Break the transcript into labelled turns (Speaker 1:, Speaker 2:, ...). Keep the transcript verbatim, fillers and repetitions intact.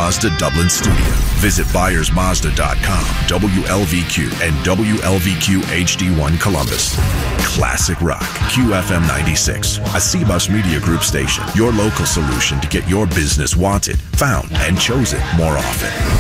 Speaker 1: Mazda Dublin studio. Visit buyers mazda dot com, W L V Q, and W L V Q H D one Columbus. Classic Rock, Q F M ninety-six, a C-Bus Media Group station. Your local solution to get your business wanted, found, and chosen more often.